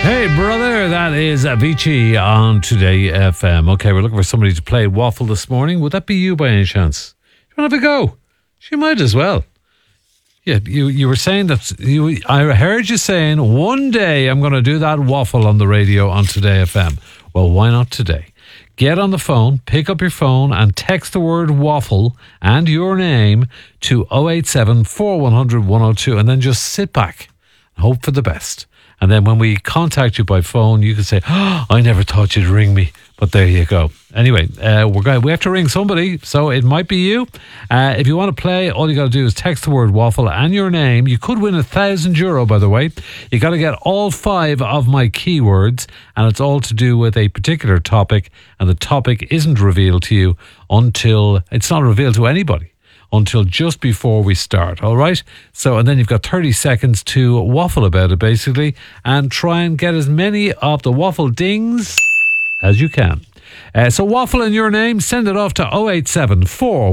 Hey brother, that is Avicii on Today FM. Okay, we're looking for somebody to play Waffle this morning. Would that be you by any chance? You want to have a go? She might as well. Yeah, you were saying that I heard you saying one day I'm going to do that waffle on the radio on Today FM. Well, why not today? Get on the phone, pick up your phone and text the word waffle and your name to 087 4100 102 and then just sit back and hope for the best. And then when we contact you by phone, you can say, oh, I never thought you'd ring me. But there you go. Anyway, we have to ring somebody, so it might be you. If you want to play, all you got to do is text the word waffle and your name. You could win €1,000, by the way. You got to get all 5 of my keywords, and it's all to do with a particular topic, and the topic isn't revealed to you until it's not revealed to anybody until just before we start, all right? So, and then you've got 30 seconds to waffle about it, basically, and try and get as many of the waffle dings as you can. So waffle in your name, send it off to 087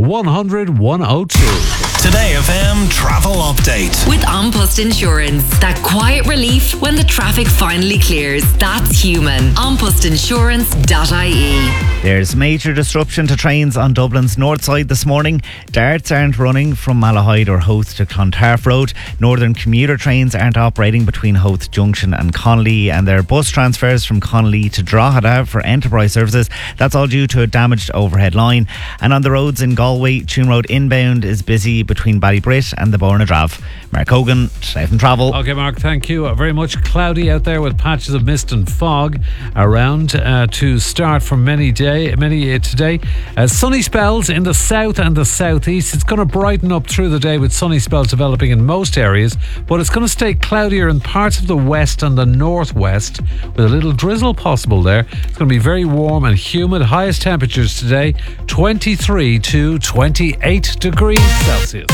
4100 102. Today FM travel update with An Post Insurance. That quiet relief when the traffic finally clears. That's human. AnPostInsurance.ie. There's major disruption to trains on Dublin's north side this morning. Darts aren't running from Malahide or Howth to Clontarf Road. Northern commuter trains aren't operating between Howth Junction and Connolly, and there are bus transfers from Connolly to Drogheda for enterprise services. That's all due to a damaged overhead line. And on the roads in Galway, Tune Road inbound is busy between Ballybrit and the Bornadrav. Mark Hogan, Today FM Travel. Okay, Mark, thank you very much. Cloudy out there with patches of mist and fog around to start for many today. Sunny spells in the south and the southeast. It's going to brighten up through the day with sunny spells developing in most areas, but it's going to stay cloudier in parts of the west and the northwest with a little drizzle possible there. It's going to be very warm and humid. Highest temperatures today 23 to 28 degrees Celsius.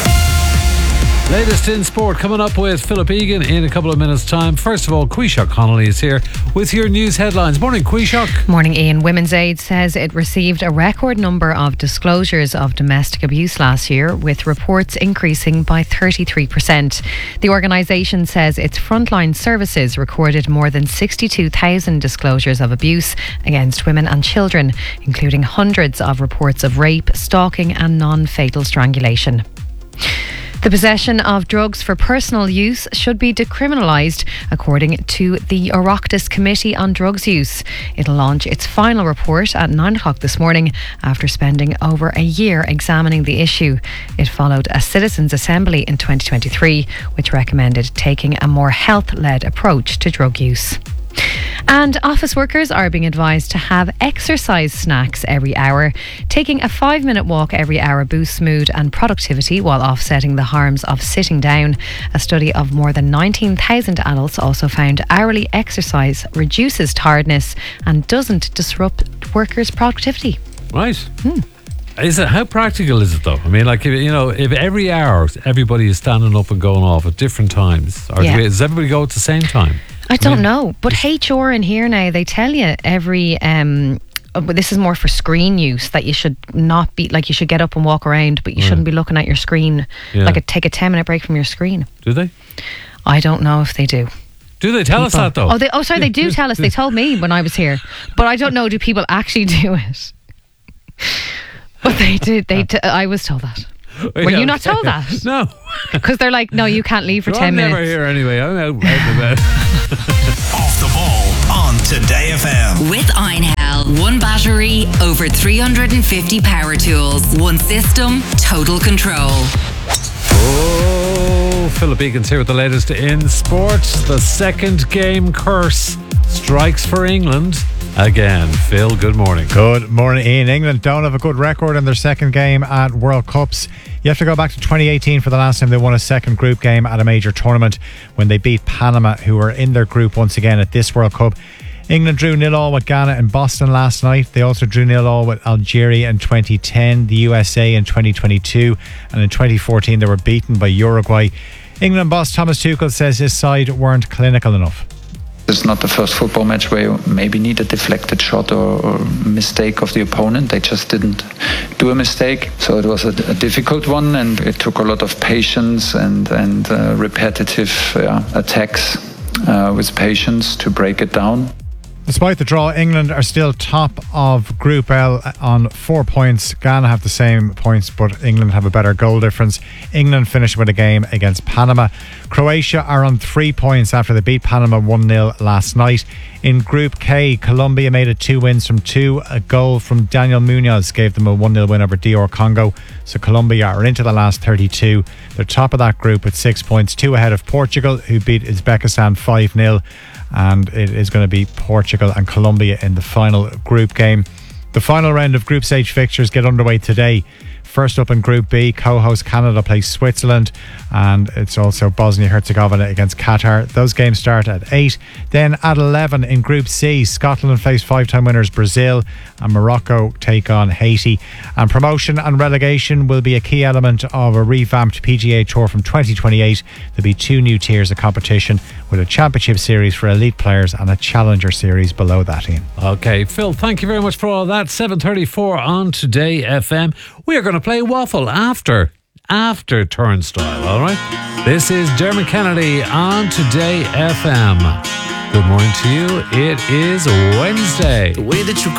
Latest in sport coming up with Philip Egan in a couple of minutes' time. First of all, Quishok Connolly is here with your news headlines. Morning, Quishok. Morning, Ian. Women's Aid says it received a record number of disclosures of domestic abuse last year, with reports increasing by 33%. The organisation says its frontline services recorded more than 62,000 disclosures of abuse against women and children, including hundreds of reports of rape, stalking and non-fatal strangulation. The possession of drugs for personal use should be decriminalised, according to the Oireachtas Committee on Drugs Use. It'll launch its final report at 9 o'clock this morning after spending over a year examining the issue. It followed a citizens' assembly in 2023, which recommended taking a more health-led approach to drug use. And office workers are being advised to have exercise snacks every hour. Taking a 5-minute walk every hour boosts mood and productivity while offsetting the harms of sitting down. A study of more than 19,000 adults also found hourly exercise reduces tiredness and doesn't disrupt workers' productivity. Right. How practical is it though? I mean, like, if every hour everybody is standing up and going off at different times, or does everybody go at the same time? I don't know, but HR in here now, they tell you every but this is more for screen use, that you should not be, like, you should get up and walk around, but you shouldn't be looking at your screen. Like, take a 10-minute break from your screen. Do they? I don't know if they do. Do they tell us that though? They do tell us. They told me when I was here, but I don't know, do people actually do it? But they did. I was told that. Were you not told that? No. Because they're like, no, you can't leave for 10 minutes. I'm never here anyway. I'm out of bed. Off the ball on Today FM. With Einhell. One battery, over 350 power tools. One system, total control. Oh, Philip Egan's here with the latest in sports. The second game curse strikes for England again. Phil, good morning. Good morning, Ian. England don't have a good record in their second game at World Cups. You have to go back to 2018 for the last time they won a second group game at a major tournament, when they beat Panama, who were in their group once again at this World Cup. England drew 0-0 with Ghana in Boston last night. They also drew 0-0 with Algeria in 2010, the USA in 2022, and in 2014 they were beaten by Uruguay. England boss Thomas Tuchel says his side weren't clinical enough. It's not the first football match where you maybe need a deflected shot or mistake of the opponent. They just didn't do a mistake. So it was a difficult one, and it took a lot of patience and repetitive attacks with patience to break it down. Despite the draw, England are still top of Group L on 4 points. Ghana have the same points, but England have a better goal difference. England finished with a game against Panama. Croatia are on 3 points after they beat Panama 1-0 last night. In Group K, Colombia made it 2 wins from 2. A goal from Daniel Munoz gave them a 1-0 win over DR Congo. So Colombia are into the last 32. They're top of that group with 6 points, 2 ahead of Portugal, who beat Uzbekistan 5-0. And it is going to be Portugal and Colombia in the final group game. The final round of group stage fixtures get underway today. First up in Group B, co-host Canada plays Switzerland, and it's also Bosnia-Herzegovina against Qatar. Those games start at 8. Then at 11 in Group C, Scotland face 5-time winners Brazil, and Morocco take on Haiti. And promotion and relegation will be a key element of a revamped PGA Tour from 2028. There'll be 2 new tiers of competition, with a championship series for elite players and a challenger series below that, Ian. Okay, Phil, thank you very much for all that. 7:34 on Today FM. We are going to play Waffle after Turnstile, all right? This is Dermot Kennedy on Today FM. Good morning to you. It is Wednesday. The way that you